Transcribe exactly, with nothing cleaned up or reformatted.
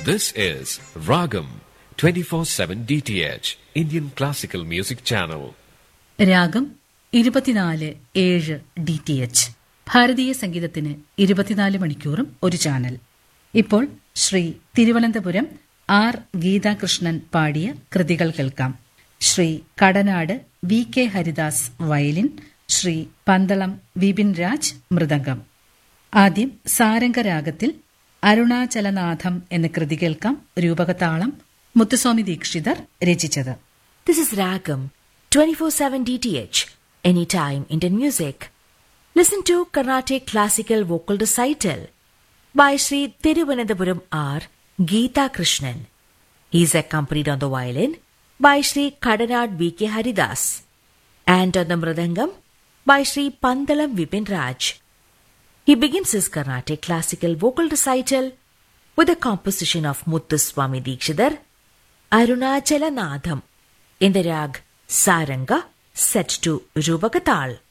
This is Ragam twenty-four seven D T H, Indian Classical Music Channel. രാഗം ഇരുപത്തിനാല് ഏഴ് D T H, ഭാരതീയ സംഗീതത്തിന് ഇരുപത്തിനാല് മണിക്കൂറും ഒരു ചാനൽ. ഇപ്പോൾ ശ്രീ തിരുവനന്തപുരം ആർ ഗീതാകൃഷ്ണൻ പാടിയ കൃതികൾ കേൾക്കാം. Shri Kadanad V K Haridas violin, Shri Pandalam Vipin Raj mridangam. ആദ്യം സാരംഗരാഗത്തിൽ അരുണാചലനാഥം എന്ന കൃതി കേൾക്കാം. രൂപകതാളം മുത്തുസ്വാമി ദീക്ഷിതർ രചിച്ചത്. This is Ragam twenty-four seven D T H, anytime Indian music. Listen to Carnatic Classical Vocal Recital by Sri Thiruvananthapuram R. Geeta Krishnan. He is accompanied on the violin by Sri Kadanad V K Haridas and on the mridangam by Sri Pandalam Vipin Raj. He begins his Carnatic Classical Vocal Recital with a composition of Muthuswami Dikshidhar, Arunachalanadham, in the rag Saranga, set to Rupakatal.